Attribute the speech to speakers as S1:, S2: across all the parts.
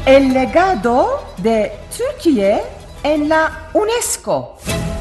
S1: El legado de Türkiye en la UNESCO.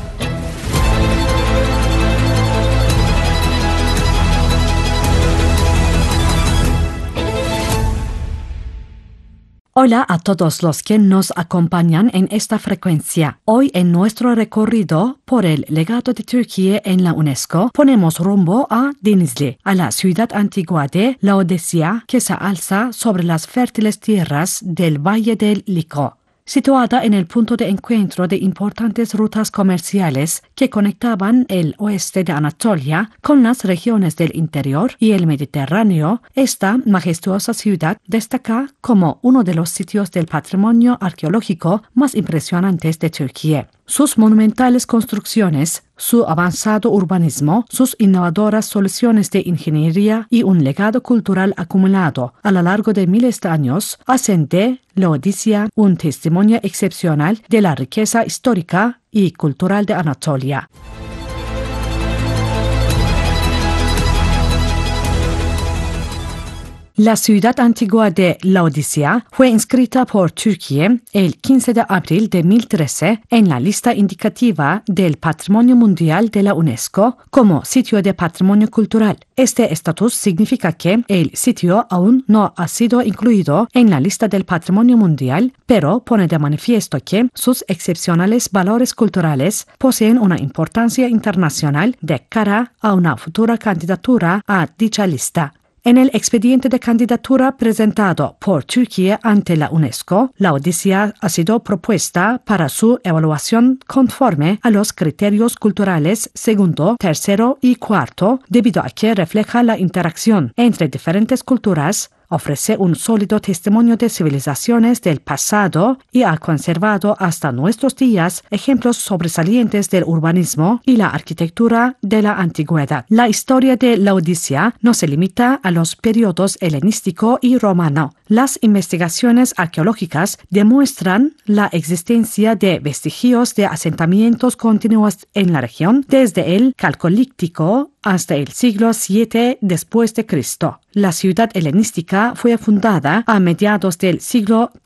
S2: Hola a todos los que nos acompañan en esta frecuencia. Hoy en nuestro recorrido por el legado de Turquía en la UNESCO, ponemos rumbo a Denizli, a la ciudad antigua de Laodicea que se alza sobre las fértiles tierras del Valle del Lico. Situada en el punto de encuentro de importantes rutas comerciales que conectaban el oeste de Anatolia con las regiones del interior y el Mediterráneo, esta majestuosa ciudad destaca como uno de los sitios del patrimonio arqueológico más impresionantes de Turquía. Sus monumentales construcciones, su avanzado urbanismo, sus innovadoras soluciones de ingeniería y un legado cultural acumulado a lo largo de miles de años hacen de Laodicea un testimonio excepcional de la riqueza histórica y cultural de Anatolia. La ciudad antigua de Laodicea fue inscrita por Turquía el 15 de abril de 1013 en la lista indicativa del Patrimonio Mundial de la UNESCO como sitio de patrimonio cultural. Este estatus significa que el sitio aún no ha sido incluido en la lista del Patrimonio Mundial, pero pone de manifiesto que sus excepcionales valores culturales poseen una importancia internacional de cara a una futura candidatura a dicha lista. En el expediente de candidatura presentado por Turquía ante la UNESCO, Laodicea ha sido propuesta para su evaluación conforme a los criterios culturales segundo, tercero y cuarto, debido a que refleja la interacción entre diferentes culturas, ofrece un sólido testimonio de civilizaciones del pasado y ha conservado hasta nuestros días ejemplos sobresalientes del urbanismo y la arquitectura de la antigüedad. La historia de Laodicea no se limita a los periodos helenístico y romano. Las investigaciones arqueológicas demuestran la existencia de vestigios de asentamientos continuos en la región desde el Calcolítico hasta el siglo VII después de Cristo. La ciudad helenística fue fundada a mediados del siglo